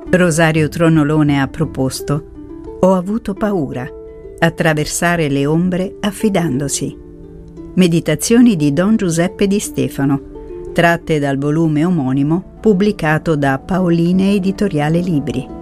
Rosario Tronolone ha proposto Ho avuto paura, attraversare le ombre affidandosi. Meditazioni di Don Giuseppe Di Stefano, tratte dal volume omonimo pubblicato da Paoline Editoriale Libri.